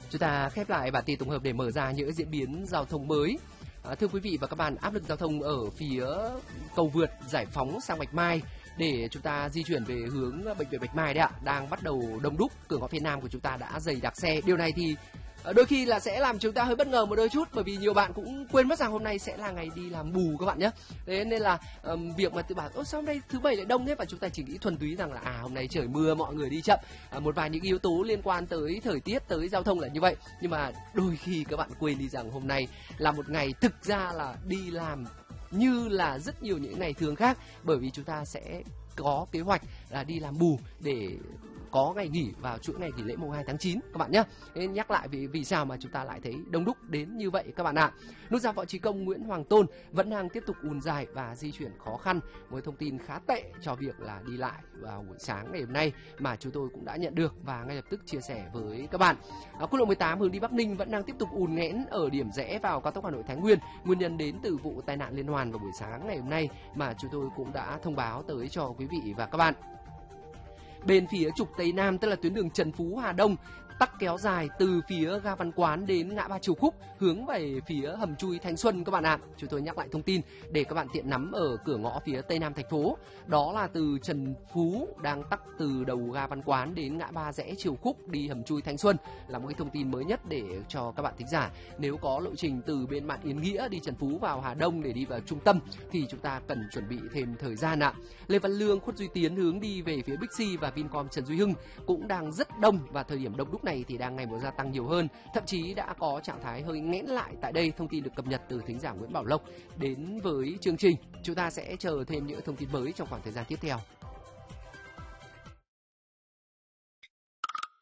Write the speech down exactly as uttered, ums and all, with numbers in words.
Chúng ta khép lại bản tin tổng hợp để mở ra những diễn biến giao thông mới. À, thưa quý vị và các bạn, áp lực giao thông ở phía cầu vượt Giải Phóng sang Bạch Mai để chúng ta di chuyển về hướng bệnh viện Bạch Mai đấy ạ, đang bắt đầu đông đúc. Cửa ngõ phía Nam của chúng ta đã dày đặc xe. Điều này thì đôi khi là sẽ làm chúng ta hơi bất ngờ một đôi chút, bởi vì nhiều bạn cũng quên mất rằng hôm nay sẽ là ngày đi làm bù các bạn nhé. Thế nên là um, việc mà tự bảo ôi sao hôm nay thứ bảy lại đông thế, và chúng ta chỉ nghĩ thuần túy rằng là à hôm nay trời mưa mọi người đi chậm, à, một vài những yếu tố liên quan tới thời tiết, tới giao thông là như vậy. Nhưng mà đôi khi các bạn quên đi rằng hôm nay là một ngày thực ra là đi làm như là rất nhiều những ngày thường khác, bởi vì chúng ta sẽ có kế hoạch là đi làm bù để có ngày nghỉ vào chuỗi ngày nghỉ lễ mùng hai tháng chín các bạn nhé. Nên nhắc lại vì vì sao mà chúng ta lại thấy đông đúc đến như vậy các bạn ạ. À. Nút giao Võ Chí Công Nguyễn Hoàng Tôn vẫn đang tiếp tục ùn dài và di chuyển khó khăn, với thông tin khá tệ cho việc là đi lại vào buổi sáng ngày hôm nay mà chúng tôi cũng đã nhận được và ngay lập tức chia sẻ với các bạn. À, quốc lộ mười tám hướng đi Bắc Ninh vẫn đang tiếp tục ùn nghẽn ở điểm rẽ vào cao tốc Hà Nội Thái Nguyên, nguyên nhân đến từ vụ tai nạn liên hoàn vào buổi sáng ngày hôm nay mà chúng tôi cũng đã thông báo tới cho quý vị và các bạn. Bên phía trục Tây Nam, tức là tuyến đường Trần Phú Hà Đông, tắc kéo dài từ phía ga Văn Quán đến ngã ba Triều Khúc hướng về phía hầm chui Thanh Xuân các bạn ạ. À. Chúng tôi nhắc lại thông tin để các bạn tiện nắm ở cửa ngõ phía Tây Nam thành phố. Đó là từ Trần Phú đang tắc từ đầu ga Văn Quán đến ngã ba rẽ Triều Khúc đi hầm chui Thanh Xuân, là một cái thông tin mới nhất để cho các bạn thính giả. Nếu có lộ trình từ bên Mạn Yên Nghĩa đi Trần Phú vào Hà Đông để đi vào trung tâm thì chúng ta cần chuẩn bị thêm thời gian ạ. À. Lê Văn Lương, Khuất Duy Tiến hướng đi về phía Bixi và Vincom Trần Duy Hưng cũng đang rất đông, và thời điểm đông đúc này thì đang ngày một gia tăng nhiều hơn, thậm chí đã có trạng thái hơi nghẽn lại tại đây. Thông tin được cập nhật từ thính giả Nguyễn Bảo Lộc đến với chương trình. Chúng ta sẽ chờ thêm những thông tin mới trong khoảng thời gian tiếp theo.